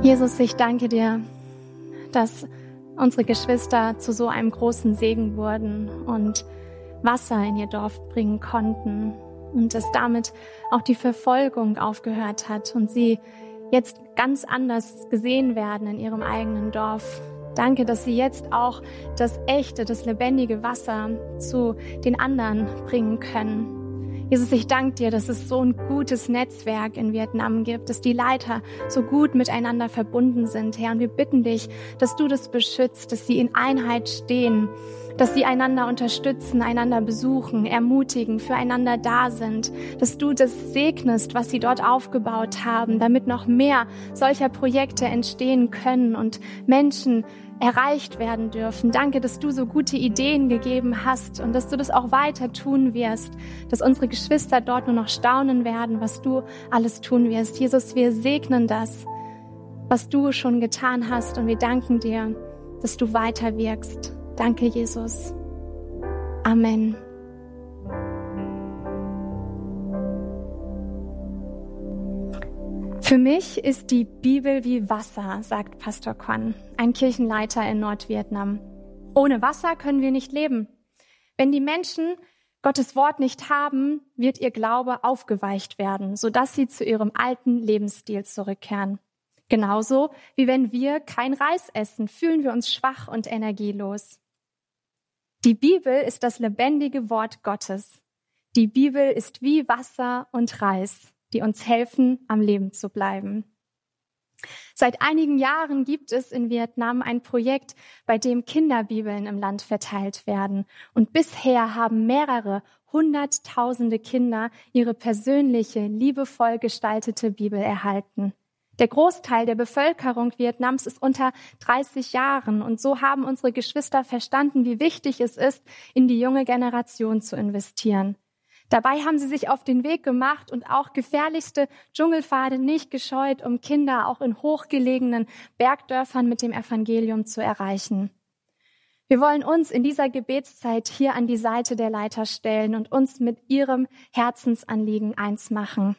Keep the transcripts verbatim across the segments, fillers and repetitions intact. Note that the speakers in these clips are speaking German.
Jesus, ich danke dir, dass unsere Geschwister zu so einem großen Segen wurden und Wasser in ihr Dorf bringen konnten und dass damit auch die Verfolgung aufgehört hat und sie jetzt ganz anders gesehen werden in ihrem eigenen Dorf. Danke, dass sie jetzt auch das echte, das lebendige Wasser zu den anderen bringen können. Jesus, ich danke dir, dass es so ein gutes Netzwerk in Vietnam gibt, dass die Leiter so gut miteinander verbunden sind, Herr. Und wir bitten dich, dass du das beschützt, dass sie in Einheit stehen, dass sie einander unterstützen, einander besuchen, ermutigen, füreinander da sind, dass du das segnest, was sie dort aufgebaut haben, damit noch mehr solcher Projekte entstehen können und Menschen erreicht werden dürfen. Danke, dass du so gute Ideen gegeben hast und dass du das auch weiter tun wirst, dass unsere Geschwister dort nur noch staunen werden, was du alles tun wirst. Jesus, wir segnen das, was du schon getan hast und wir danken dir, dass du weiter wirkst. Danke, Jesus. Amen. Für mich ist die Bibel wie Wasser, sagt Pastor Quan, ein Kirchenleiter in Nordvietnam. Ohne Wasser können wir nicht leben. Wenn die Menschen Gottes Wort nicht haben, wird ihr Glaube aufgeweicht werden, sodass sie zu ihrem alten Lebensstil zurückkehren. Genauso wie wenn wir kein Reis essen, fühlen wir uns schwach und energielos. Die Bibel ist das lebendige Wort Gottes. Die Bibel ist wie Wasser und Reis, die uns helfen, am Leben zu bleiben. Seit einigen Jahren gibt es in Vietnam ein Projekt, bei dem Kinderbibeln im Land verteilt werden. Und bisher haben mehrere hunderttausende Kinder ihre persönliche, liebevoll gestaltete Bibel erhalten. Der Großteil der Bevölkerung Vietnams ist unter dreißig Jahren und so haben unsere Geschwister verstanden, wie wichtig es ist, in die junge Generation zu investieren. Dabei haben sie sich auf den Weg gemacht und auch gefährlichste Dschungelpfade nicht gescheut, um Kinder auch in hochgelegenen Bergdörfern mit dem Evangelium zu erreichen. Wir wollen uns in dieser Gebetszeit hier an die Seite der Leiter stellen und uns mit ihrem Herzensanliegen eins machen.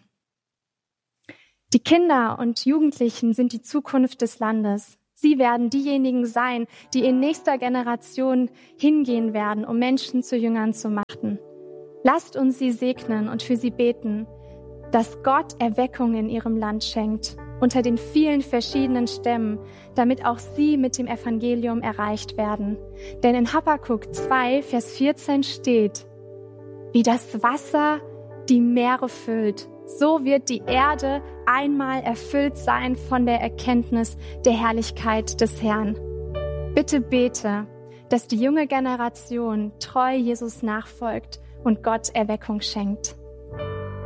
Die Kinder und Jugendlichen sind die Zukunft des Landes. Sie werden diejenigen sein, die in nächster Generation hingehen werden, um Menschen zu Jüngern zu machen. Lasst uns sie segnen und für sie beten, dass Gott Erweckung in ihrem Land schenkt, unter den vielen verschiedenen Stämmen, damit auch sie mit dem Evangelium erreicht werden. Denn in Habakkuk zwei, Vers vierzehn steht, wie das Wasser die Meere füllt, so wird die Erde einmal erfüllt sein von der Erkenntnis der Herrlichkeit des Herrn. Bitte bete, dass die junge Generation treu Jesus nachfolgt und Gott Erweckung schenkt.